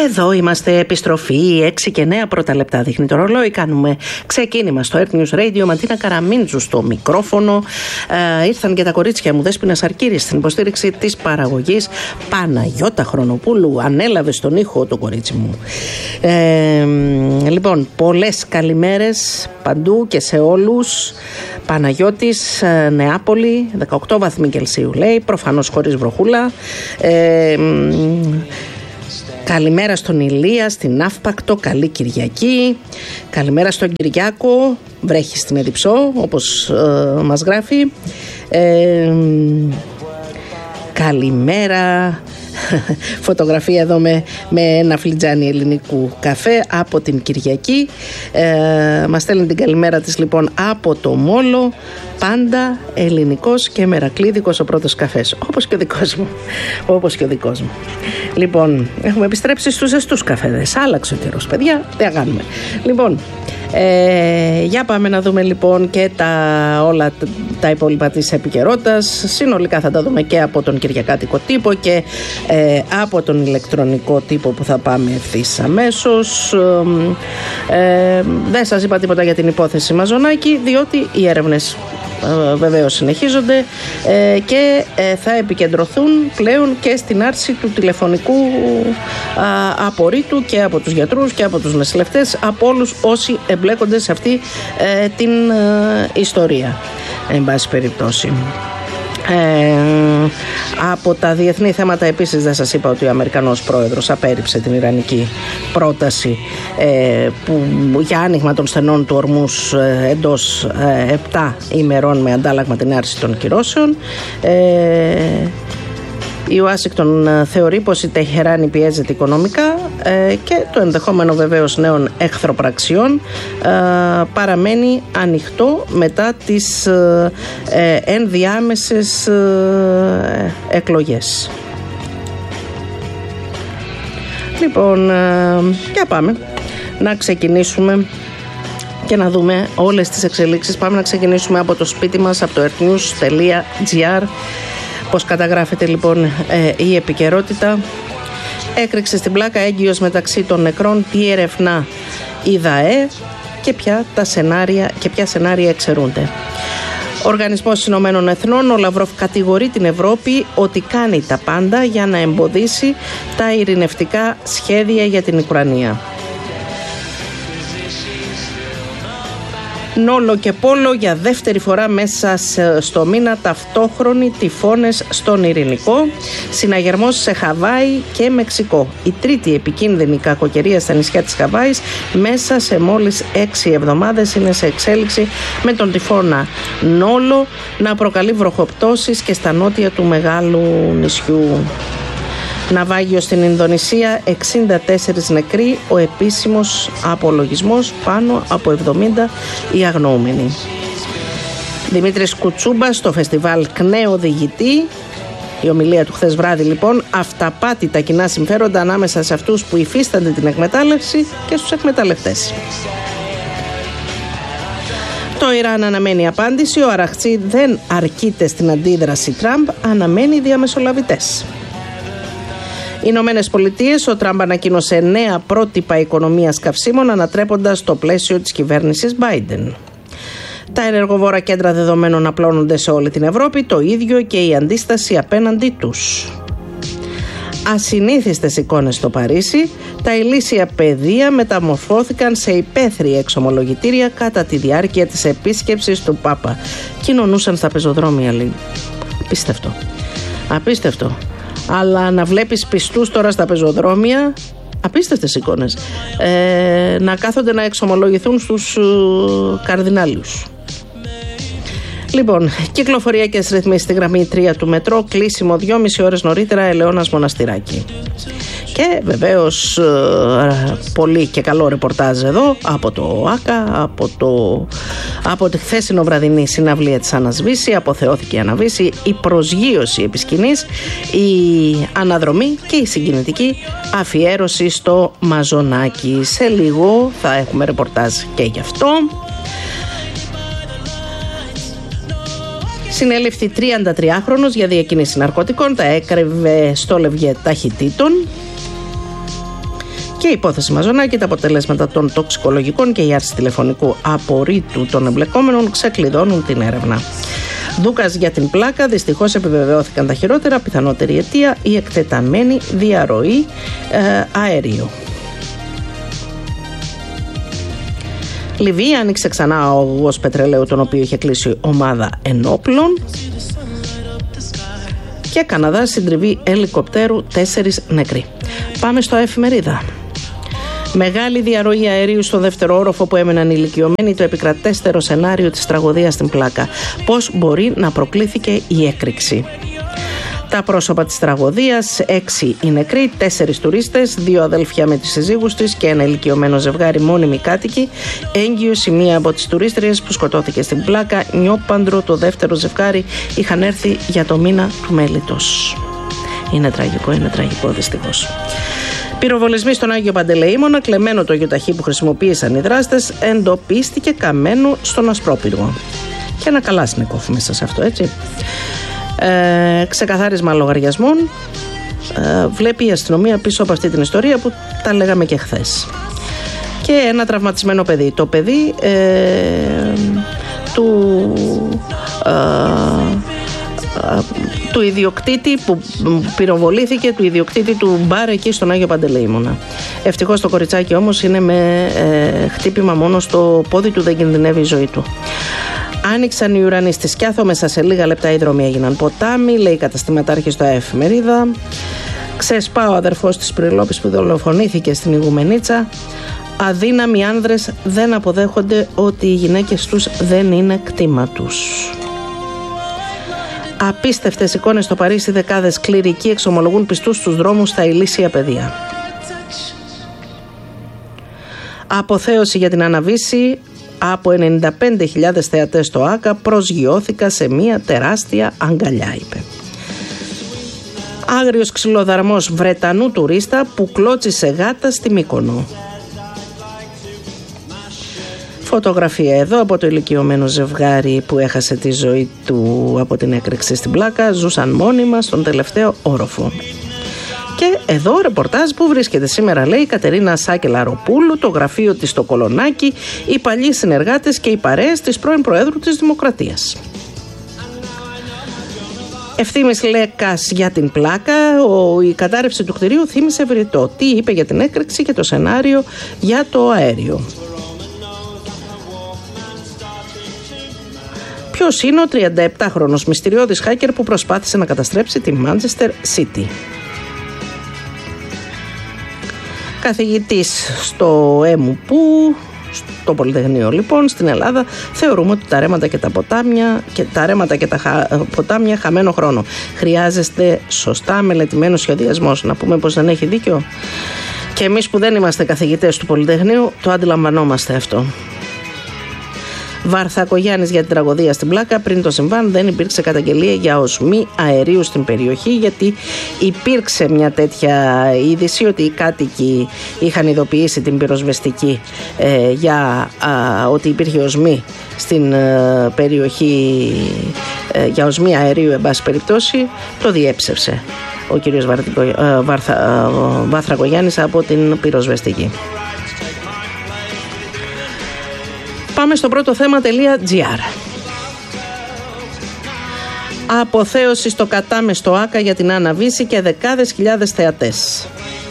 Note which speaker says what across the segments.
Speaker 1: Εδώ είμαστε, επιστροφή 6 και 9 πρώτα λεπτά δείχνει το ρολόι. Κάνουμε ξεκίνημα στο Earth News Radio. Ματίνα Καραμίντζου στο μικρόφωνο. Ήρθαν και τα κορίτσια μου, Δέσποινα Σαρκύρη, στην υποστήριξη της παραγωγής. Παναγιώτα Χρονοπούλου ανέλαβε στον ήχο το κορίτσι μου. Λοιπόν, πολλές καλημέρες παντού και σε όλους. Παναγιώτης, Νεάπολη, 18 βαθμοί Κελσίου λέει, προφανώς χωρίς βροχούλα. Καλημέρα στον Ηλία, στην Αύπακτο, καλή Κυριακή. Καλημέρα στον Κυριάκο, βρέχει στην Εδιψό, όπως μας γράφει. Καλημέρα. Φωτογραφία εδώ με ένα φλιτζάνι ελληνικού καφέ από την Κυριακή. Μας στέλνει την καλημέρα της λοιπόν από το Μόλο. Πάντα ελληνικός και μερακλίδικος ο πρώτος καφές, όπως και ο δικός μου. Λοιπόν, έχουμε επιστρέψει στους ζεστούς καφέδες. Άλλαξε ο καιρός, παιδιά, τι κάνουμε. Λοιπόν, για πάμε να δούμε λοιπόν και όλα τα υπόλοιπα της επικαιρότητας. Συνολικά θα τα δούμε και από τον κυριακάτικο τύπο και από τον ηλεκτρονικό τύπο που θα πάμε ευθύς αμέσως. Δεν σας είπα τίποτα για την υπόθεση Μαζονάκη, διότι οι έρευνες βεβαίως συνεχίζονται και θα επικεντρωθούν πλέον και στην άρση του τηλεφωνικού απορρίτου και από τους γιατρούς και από τους νοσηλευτές, από όλους όσοι εμπλέκονται σε αυτή την ιστορία, εν πάση περιπτώσει. Από τα διεθνή θέματα επίσης δεν σας είπα ότι ο Αμερικανός πρόεδρος απέρριψε την ιρανική πρόταση για άνοιγμα των στενών του Ορμούς εντός 7 ημερών με αντάλλαγμα την άρση των κυρώσεων. Η Ουάσιγκτον θεωρεί πως η Τεχεράνη πιέζεται οικονομικά και το ενδεχόμενο βεβαίως νέων εχθροπραξιών παραμένει ανοιχτό μετά τις ενδιάμεσες εκλογές. Λοιπόν, για πάμε να ξεκινήσουμε και να δούμε όλες τις εξελίξεις. Πάμε να ξεκινήσουμε από το σπίτι μας, από το earthnews.gr. Πώς καταγράφεται λοιπόν η επικαιρότητα. Έκρηξε στην πλάκα έγκυος μεταξύ των νεκρών, τι ερευνά η ΔΑΕ και ποια σενάρια εξαιρούνται. Οργανισμός Ηνωμένων Εθνών, ο Λαυρόφ κατηγορεί την Ευρώπη ότι κάνει τα πάντα για να εμποδίσει τα ειρηνευτικά σχέδια για την Ουκρανία. Νόλο και Πόλο για δεύτερη φορά μέσα στο μήνα ταυτόχρονοι τυφώνες στον Ειρηνικό. Συναγερμός σε Χαβάη και Μεξικό. Η τρίτη επικίνδυνη κακοκαιρία στα νησιά της Χαβάης μέσα σε μόλις 6 εβδομάδες είναι σε εξέλιξη, με τον τυφώνα Νόλο να προκαλεί βροχοπτώσεις και στα νότια του μεγάλου νησιού. Ναυάγιο στην Ινδονησία, 64 νεκροί, ο επίσημος απολογισμός πάνω από 70 οι αγνοούμενοι. Δημήτρης Κουτσούμπας στο φεστιβάλ ΚΝΕ οδηγητή. Η ομιλία του χθες βράδυ λοιπόν, αυταπάτητα κοινά συμφέροντα ανάμεσα σε αυτούς που υφίστανται την εκμετάλλευση και στους εκμεταλλευτές. Το Ιράν αναμένει απάντηση, ο Αραχτσί δεν αρκείται στην αντίδραση Τραμπ, αναμένει διαμεσολαβητές. Ηνωμένες Πολιτείες, ο Τραμπ ανακοίνωσε νέα πρότυπα οικονομίας καυσίμων ανατρέποντας το πλαίσιο της κυβέρνησης Biden. Τα ενεργοβόρα κέντρα δεδομένων απλώνονται σε όλη την Ευρώπη, το ίδιο και η αντίσταση απέναντί τους. Ασυνήθιστες εικόνες στο Παρίσι, τα ηλίσια παιδεία μεταμορφώθηκαν σε υπαίθρια εξομολογητήρια κατά τη διάρκεια της επίσκεψης του Πάπα. Κοινωνούσαν στα πεζοδρόμια, λέει. Απίστευτο. Αλλά να βλέπεις πιστούς τώρα στα πεζοδρόμια, απίστευτες εικόνες, να κάθονται να εξομολογηθούν στους καρδινάλιους. Λοιπόν, κυκλοφοριακές ρυθμίσεις στη γραμμή 3 του μετρό, κλείσιμο 2,5 ώρες νωρίτερα, Ελαιώνας Μοναστηράκι. Και βεβαίως πολύ και καλό ρεπορτάζ εδώ από το ΆΚΑ, από τη χθεσινό βραδινή συναυλία της Ανασβήση. Αποθεώθηκε η Αναβήση, η προσγείωση επί σκηνής, η αναδρομή και η συγκινητική αφιέρωση στο Μαζονάκη. Σε λίγο θα έχουμε ρεπορτάζ και γι' αυτό. Συνέλευτη 33χρονος για διακίνηση ναρκωτικών, τα έκρυβε στο λευγέ ταχυτήτων. Και η υπόθεση Μαζονάκη, τα αποτελέσματα των τοξικολογικών και η άρση τηλεφωνικού απορρίτου των εμπλεκόμενων ξεκλειδώνουν την έρευνα. Δούκας για την πλάκα, δυστυχώς επιβεβαιώθηκαν τα χειρότερα, πιθανότερη αιτία η εκτεταμένη διαρροή αερίου. Λιβύη άνοιξε ξανά ο αγωγός πετρελαίου, τον οποίο είχε κλείσει ομάδα ενόπλων. Και Καναδά, συντριβή ελικοπτέρου, 4 νεκροί. Πάμε στο Εφημερίδα. Μεγάλη διαρροή αερίου στο δεύτερο όροφο που έμεναν ηλικιωμένοι, το επικρατέστερο σενάριο της τραγωδίας στην πλάκα. Πώς μπορεί να προκλήθηκε η έκρηξη. Τα πρόσωπα της τραγωδίας: 6 οι νεκροί, 4 τουρίστες, 2 αδέλφια με τις συζύγους της και ένα ηλικιωμένο ζευγάρι μόνιμοι κάτοικοι. Έγκυος η μία από τις τουρίστριες που σκοτώθηκε στην πλάκα. Νιόπαντρο το δεύτερο ζευγάρι είχαν έρθει για το μήνα του μέλιτος. Είναι τραγικό δυστυχώς. Πυροβολισμοί στον Άγιο Παντελεήμονα, κλεμμένο το γιοταχή που χρησιμοποίησαν οι δράστες, εντοπίστηκε καμένο στον Ασπρόπυργο. Και ένα Καλάσνικοφ μέσα σε αυτό, έτσι. Ξεκαθάρισμα λογαριασμών. Βλέπει η αστυνομία πίσω από αυτή την ιστορία που τα λέγαμε και χθες. Και ένα τραυματισμένο παιδί. Το παιδί του ιδιοκτήτη που πυροβολήθηκε, του ιδιοκτήτη του μπαρ εκεί στον Άγιο Παντελεήμονα. Ευτυχώς το κοριτσάκι όμως είναι με χτύπημα μόνο στο πόδι του, δεν κινδυνεύει η ζωή του. Άνοιξαν οι ουρανοί στη Σκιάθο, μέσα σε λίγα λεπτά οι δρόμοι έγιναν ποτάμι, λέει η καταστηματάρχη στο Εφημερίδα. Ξεσπά ο αδερφός της Πριλόπης που δολοφονήθηκε στην Ιγουμενίτσα. Αδύναμοι άνδρες δεν αποδέχονται ότι οι γυναίκες τους δεν είναι κτήμα τους. Απίστευτες εικόνες στο Παρίσι, δεκάδες κληρικοί εξομολογούν πιστούς στους δρόμους στα ηλίσια παιδεία. Αποθέωση για την Αναβίση. Από 95.000 θεατές στο ΆΚΑ προσγειώθηκα σε μια τεράστια αγκαλιά, είπε. Άγριος ξυλοδαρμός Βρετανού τουρίστα που κλώτσισε γάτα στη Μύκονο. Φωτογραφία εδώ από το ηλικιωμένο ζευγάρι που έχασε τη ζωή του από την έκρηξη στην πλάκα. Ζούσαν μόνιμα στον τελευταίο όροφο. Και εδώ ρεπορτάζ που βρίσκεται σήμερα, λέει η Κατερίνα Σάκελα-Ροπούλου, το γραφείο της στο Κολονάκι, οι παλιοί συνεργάτες και οι παρέες της πρώην Προέδρου της Δημοκρατίας. Ευθύμης Λέκας για την πλάκα. Η κατάρρευση του κτηρίου θύμισε Βρυτό. Τι είπε για την έκρηξη και το σενάριο για το αέριο. Ποιος είναι ο 37χρονος μυστηριώδης hacker που προσπάθησε να καταστρέψει τη Manchester City. Καθηγητής στο ΕΜΟΥΠΟΥ, στο Πολυτεχνείο λοιπόν, στην Ελλάδα, θεωρούμε ότι τα ρέματα και τα ποτάμια χαμένο χρόνο. Χρειάζεστε σωστά μελετημένο σχεδιασμός. Να πούμε πως δεν έχει δίκιο. Και εμείς που δεν είμαστε καθηγητές του Πολυτεχνείου το αντιλαμβανόμαστε αυτό. Βαρθακογιάννης για την τραγωδία στην πλάκα. Πριν το συμβάν δεν υπήρξε καταγγελία για οσμή αερίου στην περιοχή, γιατί υπήρξε μια τέτοια είδηση ότι οι κάτοικοι είχαν ειδοποιήσει την πυροσβεστική για ότι υπήρχε οσμή στην περιοχή, για οσμή αερίου εν πάση περιπτώσει. Το διέψευσε ο κύριος Βαρθακογιάννης από την πυροσβεστική. Πάμε στο πρώτο θέμα.gr. Αποθέωση στο Κατάμε στο ΆΚΑ για την Άννα Βύση και δεκάδες χιλιάδες θεατές.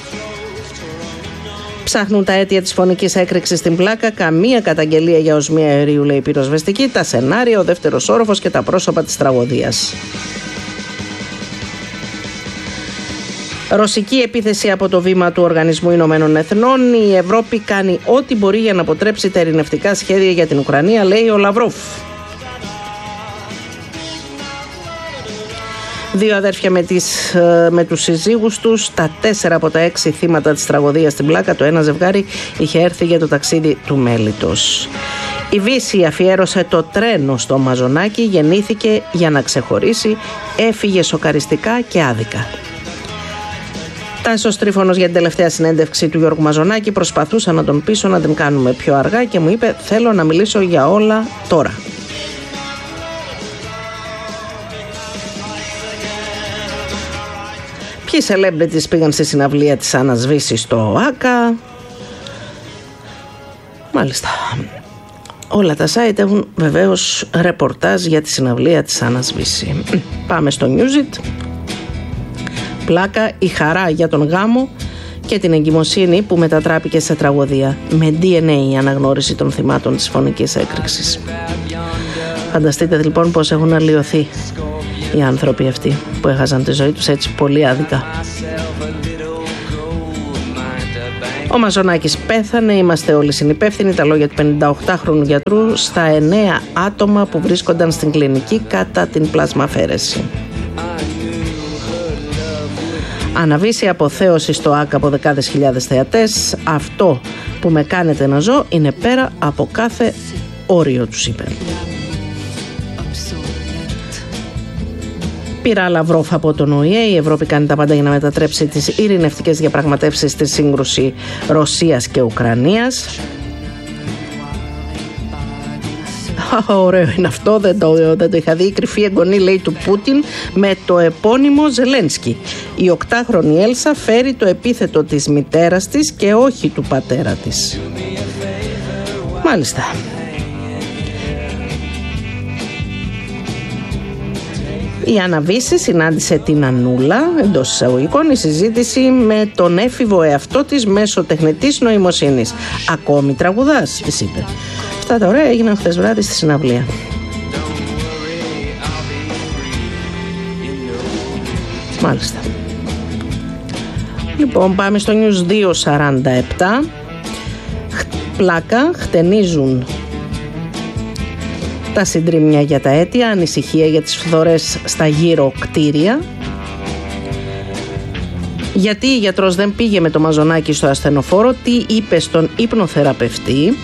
Speaker 1: Ψάχνουν τα αίτια της φωνικής έκρηξης στην πλάκα. Καμία καταγγελία για οσμή αερίου, λέει η πυροσβεστική. Τα σενάρια, ο δεύτερος όροφος και τα πρόσωπα της τραγωδίας. Ρωσική επίθεση από το βήμα του Οργανισμού Ηνωμένων Εθνών. Η Ευρώπη κάνει ό,τι μπορεί για να αποτρέψει τα ειρηνευτικά σχέδια για την Ουκρανία, λέει ο Λαυρόφ. 2 αδέρφια με τους συζύγους τους, τα 4 από τα 6 θύματα της τραγωδίας στην πλάκα. Το ένα ζευγάρι είχε έρθει για το ταξίδι του μέλιτος. Η Βύση αφιέρωσε το τρένο στο Μαζονάκι, γεννήθηκε για να ξεχωρίσει, έφυγε σοκαριστικά και άδικα. Τάσος Τρίφωνος για την τελευταία συνέντευξη του Γιώργου Μαζονάκη. Προσπαθούσα να τον πείσω να την κάνουμε πιο αργά και μου είπε: θέλω να μιλήσω για όλα τώρα. Ποιοι celebrities πήγαν στη συναυλία της Άννας Βύση στο ΆΚΑ. Μάλιστα. Όλα τα site έχουν βεβαίως ρεπορτάζ για τη συναυλία της Άννας Βύση. Πάμε στο Newsit. Πλάκα, η χαρά για τον γάμο και την εγκυμοσύνη που μετατράπηκε σε τραγωδία. Με DNA η αναγνώριση των θυμάτων της φωνικής έκρηξης. Φανταστείτε λοιπόν πως έχουν αλλοιωθεί οι άνθρωποι αυτοί που έχασαν τη ζωή τους έτσι πολύ άδικα. Ο Μαζονάκης πέθανε, είμαστε όλοι συνυπεύθυνοι, τα λόγια του 58χρονου γιατρού στα 9 άτομα που βρίσκονταν στην κλινική κατά την πλασμαφαίρεση. Αναβήσει αποθέωση στο ΆΚΑ από δεκάδες χιλιάδες θεατές. Αυτό που με κάνετε να ζω είναι πέρα από κάθε όριο, τους είπε. Πήρα Λαυρόφ από τον ΟΗΕ. Η Ευρώπη κάνει τα πάντα για να μετατρέψει τις ειρηνευτικές διαπραγματεύσεις στη σύγκρουση Ρωσίας και Ουκρανίας. Ωραίο είναι αυτό, δεν το είχα δει. Η κρυφή εγγονή, λέει, του Πούτιν με το επώνυμο Ζελένσκι. Η 8χρονη Έλσα φέρει το επίθετο της μητέρας της και όχι του πατέρα της. Μάλιστα. Η Άννα Βύση συνάντησε την Ανούλα, εντός εισαγωγικών, η συζήτηση με τον έφηβο εαυτό της μέσω τεχνητής νοημοσύνης. Ακόμη τραγουδάς, της είπε. Αυτά τα ωραία έγιναν χθες βράδυ στη συναυλία. Μάλιστα. Λοιπόν, πάμε στο News 247. Πλάκα, χτενίζουν τα συντρίμμια για τα αίτια, ανησυχία για τις φθορές στα γύρω κτίρια. Γιατί η γιατρός δεν πήγε με το Μαζονάκι στο ασθενοφόρο, τι είπε στον υπνοθεραπευτή.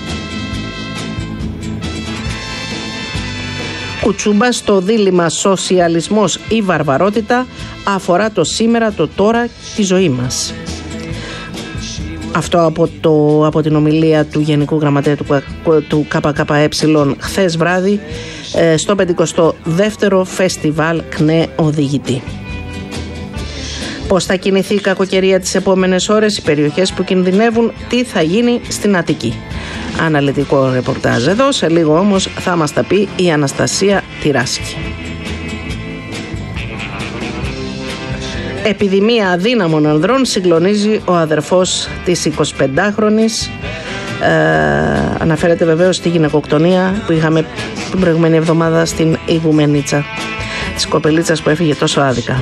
Speaker 1: Κουτσούμπα στο δίλημμα σοσιαλισμός ή βαρβαρότητα αφορά το σήμερα, το τώρα, τη ζωή μας. Αυτό από την ομιλία του Γενικού Γραμματέα του ΚΚΕ χθες βράδυ στο 52ο Φεστιβάλ ΚΝΕ Οδηγητή. Πώς θα κινηθεί η κακοκαιρία τις επόμενες ώρες, οι περιοχές που κινδυνεύουν, τι θα γίνει στην Αττική. Αναλυτικό ρεπορτάζ εδώ, σε λίγο όμως θα μας τα πει η Αναστασία Τυράσκη. Επιδημία αδύναμων ανδρών συγκλονίζει ο αδερφός της 25χρονης. Αναφέρεται βεβαίως στη γυναικοκτονία που είχαμε την προηγούμενη εβδομάδα στην Ιγουμενίτσα, της κοπελίτσας που έφυγε τόσο άδικα.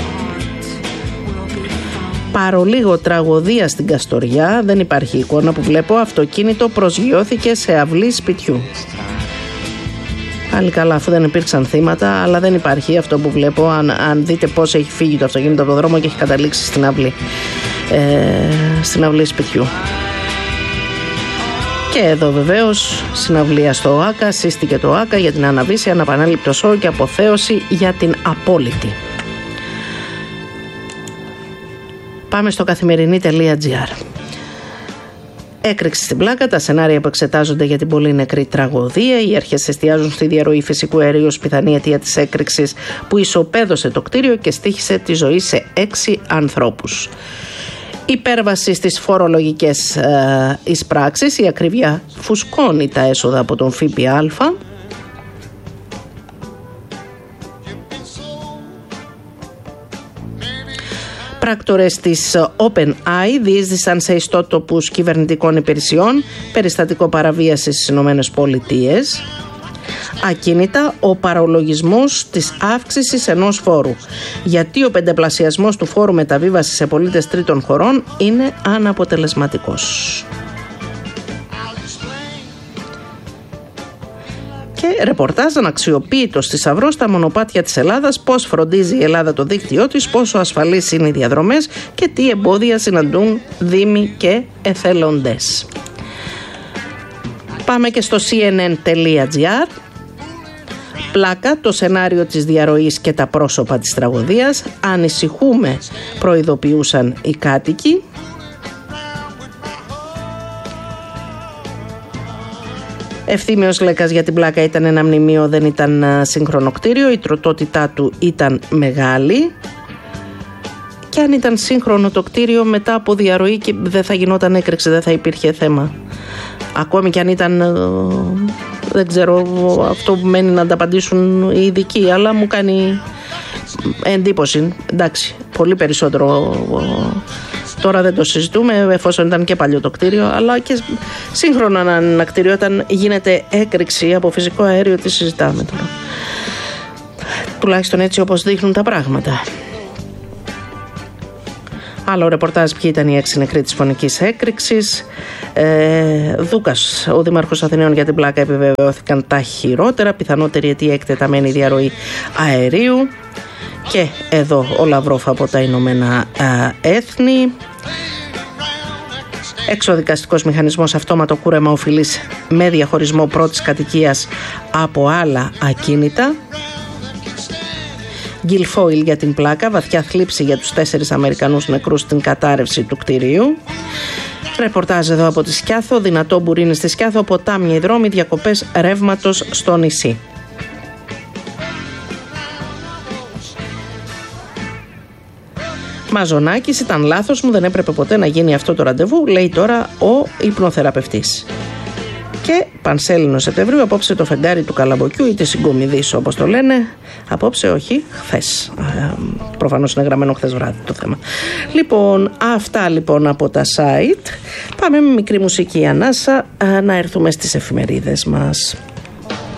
Speaker 1: Παρολίγο τραγωδία στην Καστοριά, δεν υπάρχει εικόνα που βλέπω, αυτοκίνητο προσγειώθηκε σε αυλή σπιτιού. Πάλι καλά, αφού δεν υπήρξαν θύματα, αλλά δεν υπάρχει αυτό που βλέπω. Αν δείτε πώς έχει φύγει το αυτοκίνητο από τον δρόμο και έχει καταλήξει στην αυλή σπιτιού. Και εδώ βεβαίως συναυλία στο ΆΚΑ, σύστηκε το ΆΚΑ για την Άννα Βύση, αναπανάληπτο σόου και αποθέωση για την απόλυτη. Πάμε στο καθημερινή.gr. Έκρηξη στην πλάκα, τα σενάρια που εξετάζονται για την πολύ νεκρή τραγωδία. Οι αρχές εστιάζουν στη διαρροή φυσικού αερίου ως πιθανή αιτία της έκρηξης που ισοπαίδωσε το κτίριο και στοίχησε τη ζωή σε 6 ανθρώπους. Υπέρβαση στις φορολογικές εισπράξεις, η ακρίβεια φουσκώνει τα έσοδα από τον ΦΠΑ. Πράκτορες της OpenAI διείσδησαν σε ιστότοπους κυβερνητικών υπηρεσιών, περιστατικό παραβίασης στις ΗΠΑ. Ακίνητα ο παρολογισμός της αύξησης ενός φόρου. Γιατί ο πεντεπλασιασμός του φόρου μεταβίβασης σε πολίτες τρίτων χωρών είναι αναποτελεσματικός. Και ρεπορτάζ αναξιοποίητος θησαυρός στα μονοπάτια της Ελλάδας, πώς φροντίζει η Ελλάδα το δίκτυό της, πόσο ασφαλείς είναι οι διαδρομές και τι εμπόδια συναντούν δήμοι και εθελοντές. Πάμε και στο cnn.gr. Πλάκα, το σενάριο της διαρροής και τα πρόσωπα της τραγωδίας. Ανησυχούμε, προειδοποιούσαν οι κάτοικοι. Ευθύμιος Λέκας για την πλάκα ήταν ένα μνημείο, δεν ήταν σύγχρονο κτίριο. Η τροτότητά του ήταν μεγάλη Και αν ήταν σύγχρονο το κτίριο, μετά από διαρροή και δεν θα γινόταν έκρηξη, δεν θα υπήρχε θέμα. Ακόμη και αν ήταν, δεν ξέρω, αυτό που μένει να τα απαντήσουν οι ειδικοί, αλλά μου κάνει εντύπωση. Εντάξει, πολύ περισσότερο. Τώρα δεν το συζητούμε, εφόσον ήταν και παλιό το κτίριο, αλλά και σύγχρονο ένα κτίριο, όταν γίνεται έκρηξη από φυσικό αέριο, τι συζητάμε τώρα. Τουλάχιστον έτσι όπως δείχνουν τα πράγματα. Άλλο ρεπορτάζ: ποιοι ήταν οι 6 νεκροί της φωνικής έκρηξης. Δούκας, ο Δήμαρχος Αθηναίων, για την πλάκα επιβεβαιώθηκαν τα χειρότερα. Πιθανότερη αιτία εκτεταμένη διαρροή αερίου. Και εδώ ο Λαυρόφ από τα Ηνωμένα Έθνη. Εξοδικαστικός μηχανισμός, αυτόματο κούρεμα οφειλής με διαχωρισμό πρώτης κατοικίας από άλλα ακίνητα. Γκυλφόιλ για την πλάκα, βαθιά θλίψη για τους 4 Αμερικανούς νεκρούς στην κατάρρευση του κτηρίου. Ρεπορτάζ εδώ από τη Σκιάθο, δυνατό μπουρίνι στη Σκιάθο, ποτάμια οι δρόμοι, διακοπές ρεύματος στο νησί. Μαζονάκης, ήταν λάθος μου, δεν έπρεπε ποτέ να γίνει αυτό το ραντεβού, λέει τώρα ο υπνοθεραπευτής. Και Πανσέλινο Σεπτεμβρίου, απόψε το φεγγάρι του Καλαμποκιού ή της Συγκομιδής όπως το λένε. Απόψε, όχι, χθες. Προφανώς είναι γραμμένο χθες βράδυ το θέμα. Λοιπόν, αυτά λοιπόν από τα site. Πάμε με μικρή μουσική ανάσα να έρθουμε στις εφημερίδες μας.